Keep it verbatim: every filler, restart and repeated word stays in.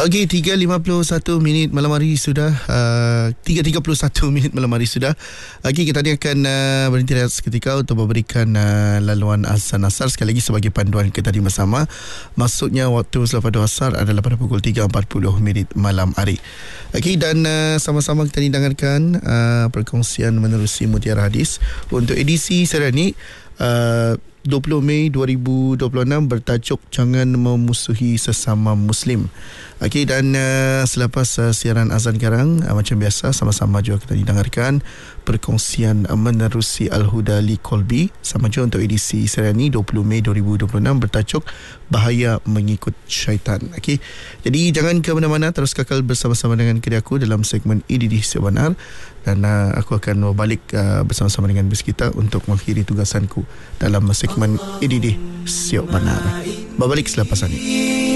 Okey, tiga lima puluh satu minit malam hari sudah. uh, tiga tiga puluh satu minit malam hari sudah. Okey, kita ni akan uh, berhenti rehat seketika untuk memberikan uh, laluan azan asar sekali lagi sebagai panduan kita tadi bersama. Maksudnya waktu selepas asar adalah pada pukul tiga empat puluh minit malam hari. Okey, dan uh, sama-sama kita dengarkan uh, perkongsian menerusi Mutiara Hadis untuk edisi sekarang ni, uh, dua puluh Mei dua ribu dua puluh enam, bertajuk Jangan Memusuhi Sesama Muslim. Okey, dan uh, selepas uh, siaran azan sekarang, uh, macam biasa sama-sama juga kita didengarkan perkongsian uh, menerusi Al-Huda Li Kolbi sama juga untuk edisi sekarang ni dua puluh Mei dua ribu dua puluh enam, bertajuk Bahaya Mengikut Syaitan. Okey, jadi jangan ke mana-mana, terus kekal bersama-sama dengan kiri aku dalam segmen I D D Siok Benar, dan uh, aku akan balik uh, bersama-sama dengan bos kita untuk mengakhiri tugasanku dalam segmen I D D Siok Benar. Berbalik selepas ini.